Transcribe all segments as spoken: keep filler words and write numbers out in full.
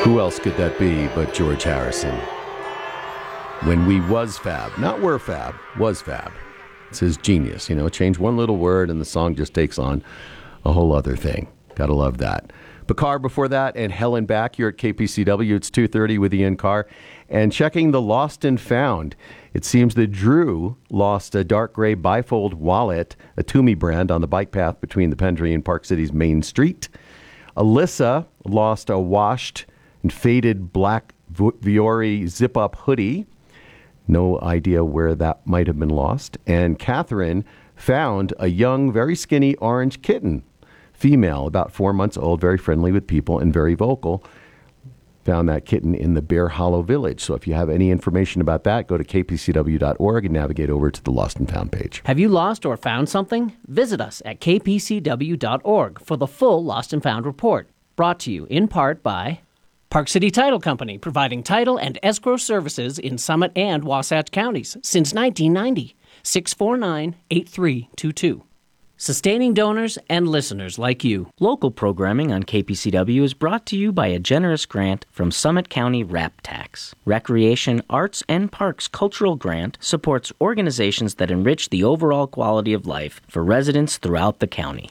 Who else could that be but George Harrison? When we was fab, not were fab, was fab. It's his genius, you know, change one little word and the song just takes on a whole other thing. Gotta love that. Bakar before that, and Helen back here at K P C W. It's two thirty with Ian Carr. And checking the lost and found, it seems that Drew lost a dark gray bifold wallet, a Toomey brand, on the bike path between the Pendry and Park City's Main Street. Alyssa lost a washed and faded black Viore zip-up hoodie. No idea where that might have been lost. And Catherine found a young, very skinny orange kitten, female, about four months old, very friendly with people and very vocal. Found that kitten in the Bear Hollow Village. So if you have any information about that, go to k p c w dot org and navigate over to the Lost and Found page. Have you lost or found something? Visit us at k p c w dot org for the full Lost and Found report. Brought to you in part by Park City Title Company, providing title and escrow services in Summit and Wasatch counties since nineteen ninety. six four nine, eight three two two. Sustaining donors and listeners like you. Local programming on K P C W is brought to you by a generous grant from Summit County Rap Tax. Recreation, Arts, and Parks Cultural Grant supports organizations that enrich the overall quality of life for residents throughout the county.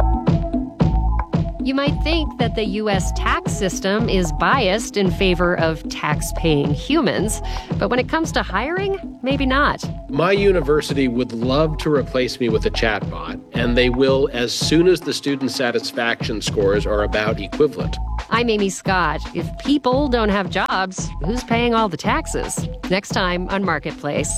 You might think that the U S tax system is biased in favor of tax-paying humans, but when it comes to hiring, maybe not. My university would love to replace me with a chatbot, and they will as soon as the student satisfaction scores are about equivalent. I'm Amy Scott. If people don't have jobs, who's paying all the taxes? Next time on Marketplace.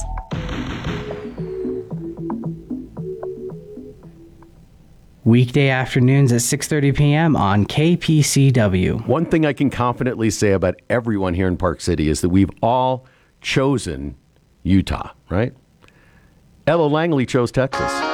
Weekday afternoons at six thirty p.m. on K P C W. One thing I can confidently say about everyone here in Park City is that we've all chosen Utah, right? Ella Langley chose Texas.